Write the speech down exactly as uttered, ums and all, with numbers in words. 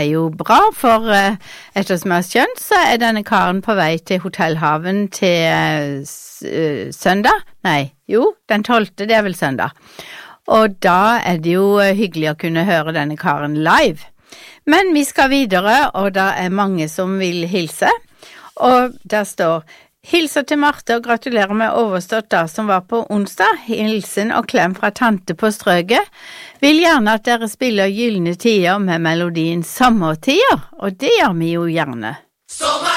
er jo bra, for uh, etter som jeg har skjønt, så er denne karen på vei til Hotellhaven til uh, søndag. Nei, jo, den tolvte, det er vel søndag. Og da er det jo hyggelig å kunne høre denne karen live. Men vi skal videre, og det er mange som vil hilse. Og der står: hilser til Marte og gratulerer med overstått da som var på onsdag. Hilsen og klem fra tante på strøget. Vil gjerne at dere spiller Gyldne tider med melodien Sommertider, og det gjør vi jo gjerne. Sommer!